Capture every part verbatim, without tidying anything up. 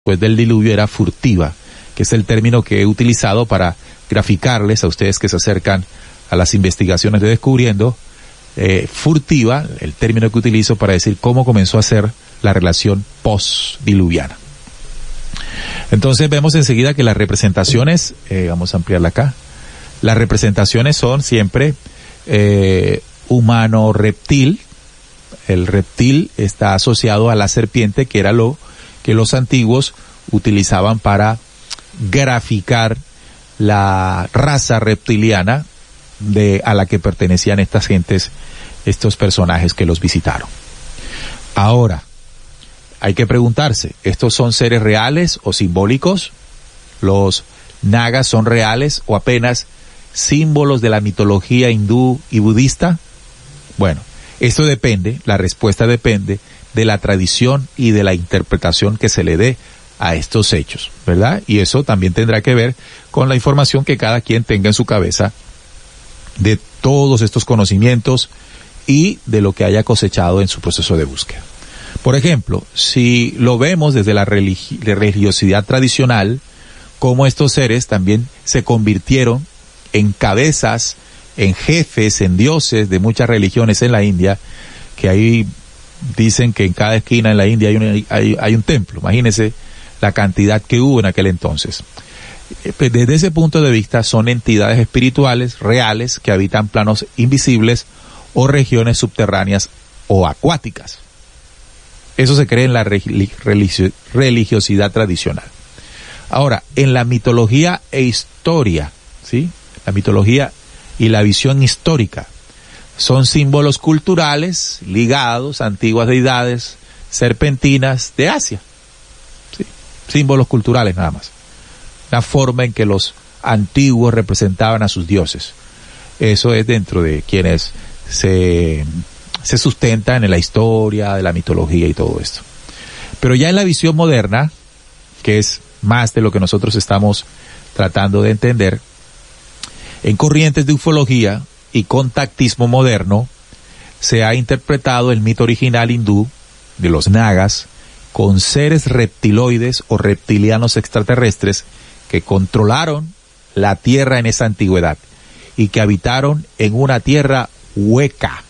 después del diluvio era furtiva, que es el término que he utilizado para graficarles a ustedes que se acercan a las investigaciones de Descubriendo. Eh, furtiva, el término que utilizo para decir cómo comenzó a ser la relación post-diluviana. Entonces vemos enseguida que las representaciones, eh, vamos a ampliarla acá, las representaciones son siempre eh, humano-reptil. El reptil está asociado a la serpiente, que era lo que los antiguos utilizaban para graficar la raza reptiliana de a la que pertenecían estas gentes, estos personajes que los visitaron. Ahora, hay que preguntarse, ¿estos son seres reales o simbólicos? ¿Los nagas son reales o apenas símbolos de la mitología hindú y budista? Bueno, esto depende, la respuesta depende de la tradición y de la interpretación que se le dé a estos hechos, ¿verdad? Y eso también tendrá que ver con la información que cada quien tenga en su cabeza de todos estos conocimientos y de lo que haya cosechado en su proceso de búsqueda. Por ejemplo, si lo vemos desde la religi- religiosidad tradicional, cómo estos seres también se convirtieron en cabezas, en jefes, en dioses de muchas religiones en la India, que ahí dicen que en cada esquina en la India hay un, hay, hay un templo. Imagínense la cantidad que hubo en aquel entonces. Desde ese punto de vista son entidades espirituales reales que habitan planos invisibles o regiones subterráneas o acuáticas. Eso se cree en la religio- religiosidad tradicional. Ahora, en la mitología e historia, ¿sí? La mitología y la visión histórica son símbolos culturales ligados a antiguas deidades serpentinas de Asia. ¿Sí? Símbolos culturales nada más. La forma en que los antiguos representaban a sus dioses. Eso es dentro de quienes se, se sustentan en la historia, de la mitología y todo esto. Pero ya en la visión moderna, que es más de lo que nosotros estamos tratando de entender, en corrientes de ufología y contactismo moderno, se ha interpretado el mito original hindú de los nagas con seres reptiloides o reptilianos extraterrestres que controlaron la tierra en esa antigüedad y que habitaron en una tierra hueca.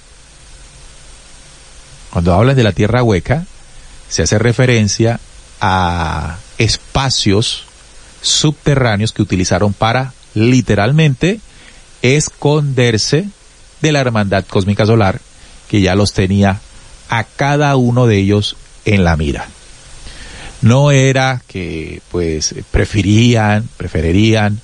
Cuando hablan de la tierra hueca, se hace referencia a espacios subterráneos que utilizaron para, literalmente, esconderse de la hermandad cósmica solar, que ya los tenía a cada uno de ellos en la mira. No era que pues preferían, preferirían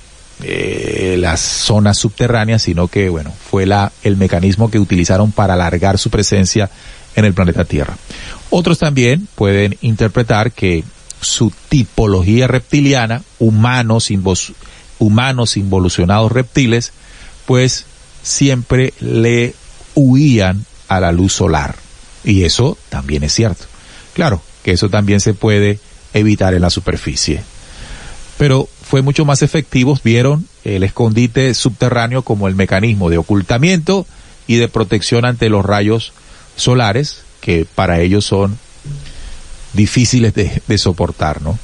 eh, las zonas subterráneas, sino que bueno, fue la, el mecanismo que utilizaron para alargar su presencia en el planeta Tierra. Otros también pueden interpretar que su tipología reptiliana, humanos, invos, humanos involucionados reptiles, pues siempre le huían a la luz solar. Y eso también es cierto. Claro, que eso también se puede evitar en la superficie. Pero fue mucho más efectivo, vieron el escondite subterráneo como el mecanismo de ocultamiento y de protección ante los rayos solares, que para ellos son difíciles de, de soportar, ¿no?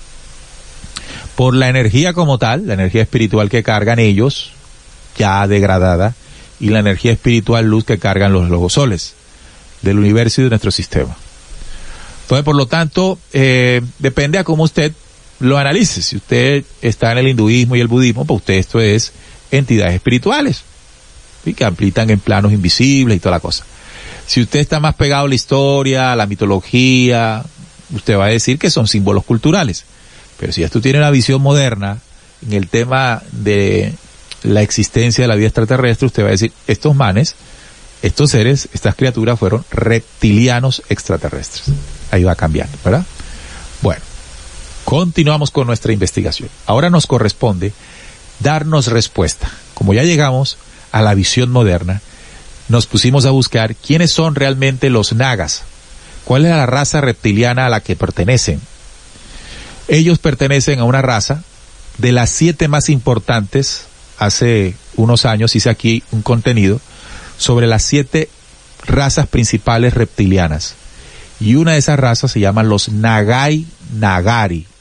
Por la energía como tal, la energía espiritual que cargan ellos, ya degradada, y la energía espiritual luz que cargan los logosoles del universo y de nuestro sistema. Entonces, por lo tanto, eh, depende a cómo usted lo analice. Si usted está en el hinduismo y el budismo, para usted esto es entidades espirituales, ¿sí? Que amplitan en planos invisibles y toda la cosa. Si usted está más pegado a la historia, a la mitología, usted va a decir que son símbolos culturales. Pero si ya tú tienes una visión moderna en el tema de la existencia de la vida extraterrestre, usted va a decir, estos manes, estos seres, estas criaturas fueron reptilianos extraterrestres. Ahí va cambiando, ¿verdad? Bueno, continuamos con nuestra investigación. Ahora nos corresponde darnos respuesta. Como ya llegamos a la visión moderna, nos pusimos a buscar quiénes son realmente los nagas, cuál es la raza reptiliana a la que pertenecen. Ellos pertenecen a una raza de las siete más importantes. Hace unos años hice aquí un contenido sobre las siete razas principales reptilianas. Y una de esas razas se llama los Nagai Nagari.